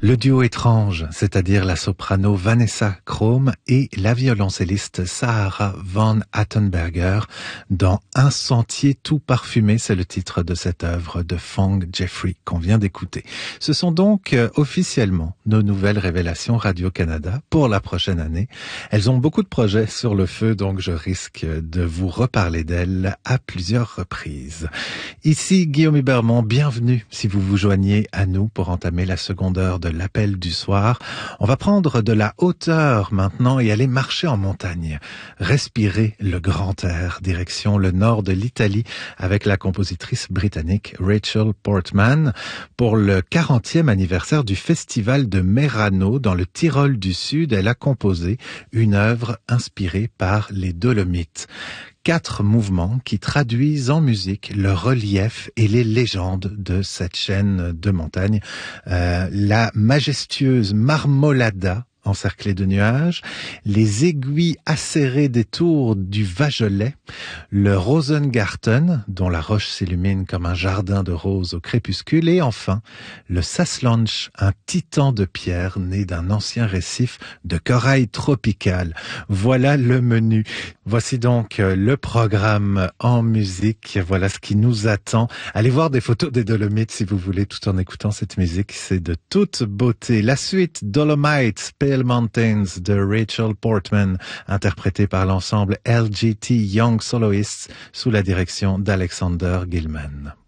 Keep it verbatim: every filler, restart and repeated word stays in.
Le duo étrange, c'est-à-dire la soprano Vanessa Chrome et la violoncelliste Sahara Van Attenberger dans Un sentier tout parfumé, c'est le titre de cette œuvre de Fong Jeffrey qu'on vient d'écouter. Ce sont donc euh, officiellement nos nouvelles révélations Radio-Canada pour la prochaine année. Elles ont beaucoup de projets sur le feu, donc je risque de vous reparler d'elles à plusieurs reprises. Ici Guillaume Hubermont, bienvenue si vous vous joignez à nous pour entamer la seconde heure de l'appel du soir. On va prendre de la hauteur maintenant et aller marcher en montagne. Respirer le grand air, direction le nord de l'Italie avec la compositrice britannique Rachel Portman pour le quarantième anniversaire du festival de Merano dans le Tyrol du Sud. Elle a composé une œuvre inspirée par les Dolomites. Quatre mouvements qui traduisent en musique le relief et les légendes de cette chaîne de montagnes. Euh, la majestueuse Marmolada, encerclée de nuages, les aiguilles acérées des tours du Vagelet, le Rosengarten, dont la roche s'illumine comme un jardin de roses au crépuscule, et enfin, le Saslanch, un titan de pierre né d'un ancien récif de corail tropical. Voilà le menu. Voici donc le programme en musique. Voilà ce qui nous attend. Allez voir des photos des Dolomites si vous voulez, tout en écoutant cette musique. C'est de toute beauté. La suite, Dolomites, Pale Mountains de Rachel Portman, interprétée par l'ensemble L G T Young Soloists sous la direction d'Alexander Gilman.